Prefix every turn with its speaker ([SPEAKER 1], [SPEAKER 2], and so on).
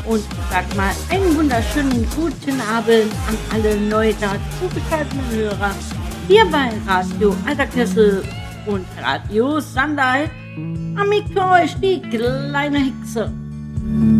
[SPEAKER 1] und ich sag mal einen wunderschönen guten Abend an alle neu dazugeschalteten Hörer hier bei Radio Alter Kessel und Radio Sandal. Am Mikro ist die kleine Hexe.